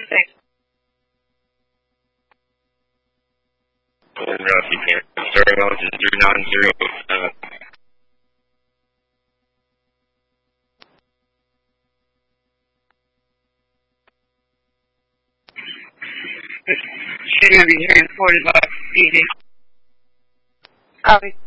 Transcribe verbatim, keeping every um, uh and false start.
Thanks. Ralphie Cameron. Starting off is zero nine zero. Uh, She's going to be here in forty-five easy. Copy.